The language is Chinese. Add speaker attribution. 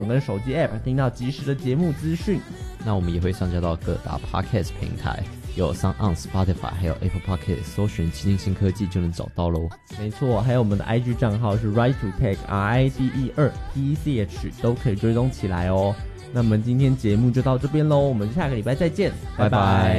Speaker 1: 跟手机 App 听到即时的节目资讯。
Speaker 2: 那我们也会上架到各大 Podcast 平台，有 SoundOn、Spotify 还有 Apple Podcast， 搜寻奇境新科技就能找到咯。
Speaker 1: 没错，还有我们的 IG 账号是 Right to Tech RIDE2TECH 都可以追踪起来哦。那么今天节目就到这边咯，我们下个礼拜再见，拜拜。